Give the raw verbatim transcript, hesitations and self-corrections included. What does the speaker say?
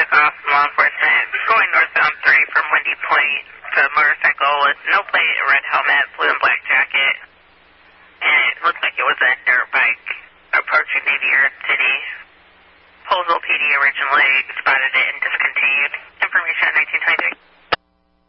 took off from law enforcement going northbound three from Windy Point. The motorcycle with no plate, red helmet, blue and black jacket, and it looked like it was a dirt bike approaching Navy Yard City. Postal P D originally spotted it and discontinued. Information on nineteen twenty-three.